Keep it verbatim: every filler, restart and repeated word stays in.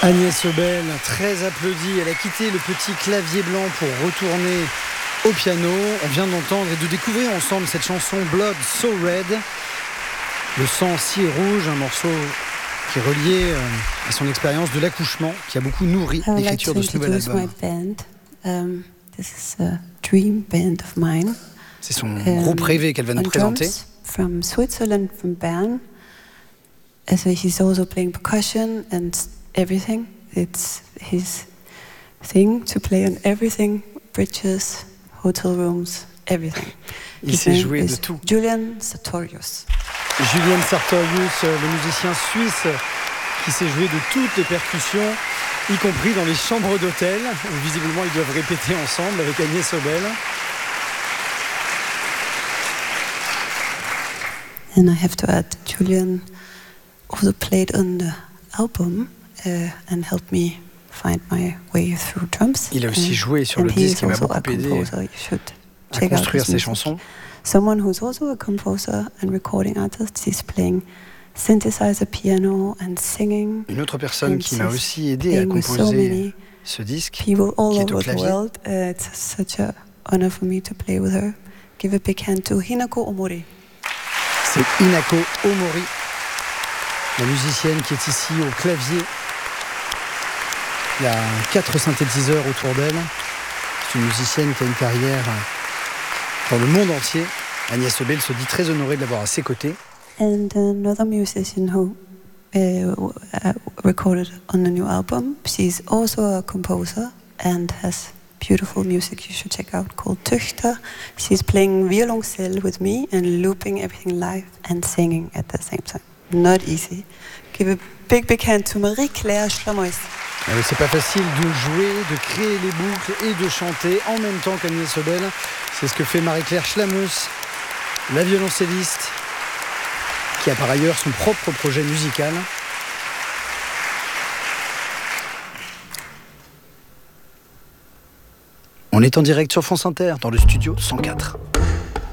Agnès Obel, très applaudie. Elle a quitté le petit clavier blanc pour retourner au piano. On vient d'entendre et de découvrir ensemble cette chanson Blood So Red. Le sang si rouge, un morceau qui est relié à son expérience de l'accouchement, qui a beaucoup nourri l'écriture de ce nouvel album. Um, this is a dream band of mine. C'est son um, groupe rêvé qu'elle va nous présenter. From Switzerland, from Bern. So he's also playing percussion and everything. It's his thing to play on everything, bridges, hotel rooms, everything. Il sait jouer de tout. Julian Sartorius. Julian Sartorius, le musicien suisse qui sait jouer de toutes les percussions, y compris dans les chambres d'hôtel, où visiblement ils doivent répéter ensemble avec Agnès Obel. And I have to add, Julian also played on the album uh, and helped me find my way through drums. Il a aussi joué sur and le disque et m'a beaucoup aidé à construire ses chansons. Someone who's also a composer and recording artist. He's playing synthesizer, piano and singing. Une autre personne qui m'a aussi aidé à composer ce disque, qui est au clavier. World. Uh, it's such an honor for me to play with her. Give a big hand to Hinako Omori. C'est Hinako Omori, la musicienne qui est ici au clavier. Il y a quatre synthétiseurs autour d'elle. C'est une musicienne qui a une carrière dans le monde entier. Agnès Obel se dit très honorée de l'avoir à ses côtés. And another musician who uh, recorded on the new album. She's also a composer and has beautiful music you should check out called Töchter. She's playing violoncelle with me and looping everything live and singing at the same time. Not easy. Give a big big hand to Marie-Claire Schlamois. C'est pas facile de jouer, de créer les boucles et de chanter en même temps qu'Agnès Obel. C'est ce que fait Marie-Claire Schlamois, la violoncelliste, qui a par ailleurs son propre projet musical. On est en direct sur France Inter, dans le studio cent quatre.